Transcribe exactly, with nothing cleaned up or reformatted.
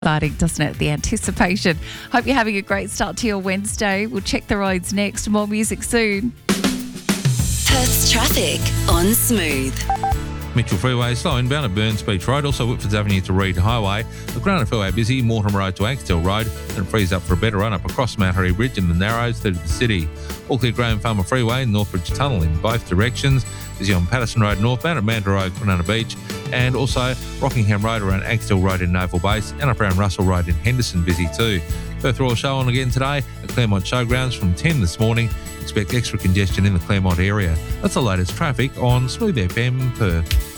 Exciting, doesn't it? The anticipation. Hope you're having a great start to your Wednesday. We'll check the roads next. More music soon. Perth's traffic on Smooth. Mitchell Freeway slow inbound at Burns Beach Road, also Whitfords Avenue to Reed Highway. The Granite Freeway busy, Mortimer Road to Axtell Road, and frees up for a better run up across Mount Harry Bridge and the Narrows through to the city. All clear Graham Farmer Freeway and Northbridge Tunnel in both directions. Busy on Patterson Road northbound at Mandurah Road, Kwinana Beach, and also Rockingham Road around Axtell Road in Naval Base, and up around Russell Road in Henderson busy too. Perth Royal Show on again today at Claremont Showgrounds from ten this morning. Expect extra congestion in the Claremont area. That's the latest traffic on Smooth F M Perth.